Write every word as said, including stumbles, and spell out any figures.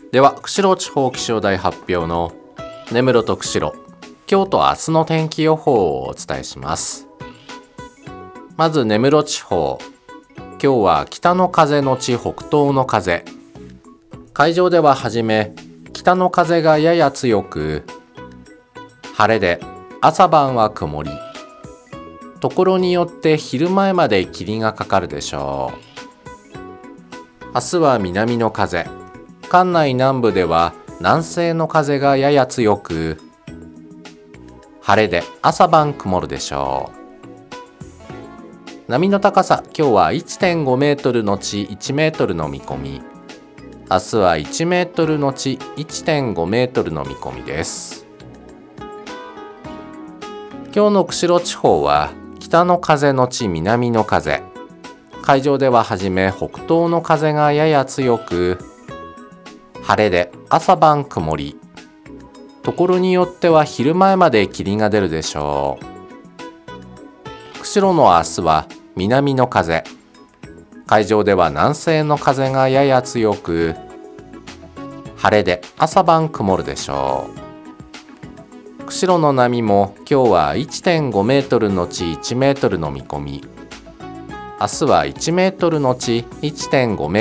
では釧路地方気象台発表の根室と釧路、今日と明日の天気予報をお伝えします。まず根室地方、今日は北の風のち北東の風、海上でははじめ北の風がやや強く、晴れで朝晩は曇り、ところによって昼前まで霧がかかるでしょう。明日は南の風、関内南部では南西の風がやや強く、晴れで朝晩曇るでしょう。波の高さ、今日は いってんごメートルのちいちメートルの見込み、明日はいちメートルのち いってんごメートルの見込みです。今日の釧路地方は北の風のち南の風、海上でははじめ北東の風がやや強く、晴れで朝晩曇り、ところによっては昼前まで霧が出るでしょう。釧路の明日は南の風、海上では南西の風がやや強く、晴れで朝晩曇るでしょう。釧路の波も今日は いってんごメートルのちいちメートルの見込み、明日はいちメートルのち いってんごメートル